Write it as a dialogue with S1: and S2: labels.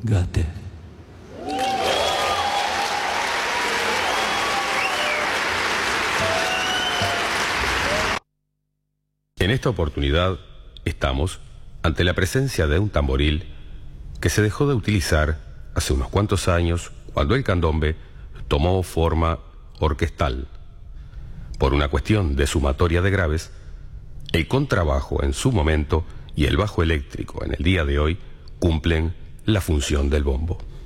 S1: Gate.
S2: En esta oportunidad estamos ante la presencia de un tamboril que se dejó de utilizar hace unos cuantos años cuando el candombe tomó forma orquestal. Por una cuestión de sumatoria de graves, el contrabajo en su momento y el bajo eléctrico en el día de hoy cumplen la función del bombo.